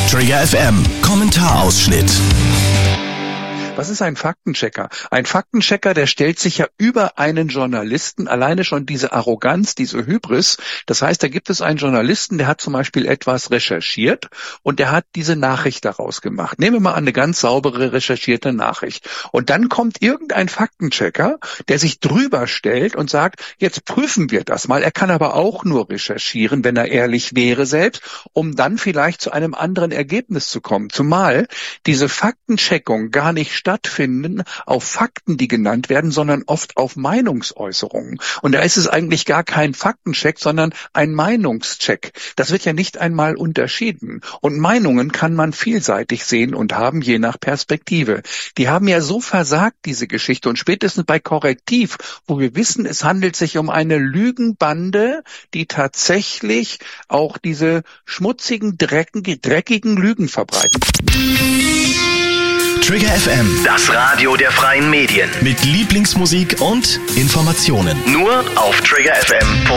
Trigger FM Kommentarausschnitt. Was ist ein Faktenchecker? Ein Faktenchecker, der stellt sich ja über einen Journalisten, alleine schon diese Arroganz, diese Hybris. Das heißt, da gibt es einen Journalisten, der hat zum Beispiel etwas recherchiert und der hat diese Nachricht daraus gemacht. Nehmen wir mal an, eine ganz saubere recherchierte Nachricht. Und dann kommt irgendein Faktenchecker, der sich drüber stellt und sagt, jetzt prüfen wir das mal. Er kann aber auch nur recherchieren, wenn er ehrlich wäre selbst, um dann vielleicht zu einem anderen Ergebnis zu kommen. Zumal diese Faktencheckung gar nicht stattfinden auf Fakten, die genannt werden, sondern oft auf Meinungsäußerungen. Und da ist es eigentlich gar kein Faktencheck, sondern ein Meinungscheck. Das wird ja nicht einmal unterschieden. Und Meinungen kann man vielseitig sehen und haben, je nach Perspektive. Die haben ja so versagt, diese Geschichte. Und spätestens bei Korrektiv, wo wir wissen, es handelt sich um eine Lügenbande, die tatsächlich auch diese schmutzigen, dreckigen Lügen verbreiten. Trigger FM, Das Radio der freien Medien. mit Lieblingsmusik und Informationen. Nur auf triggerfm.de.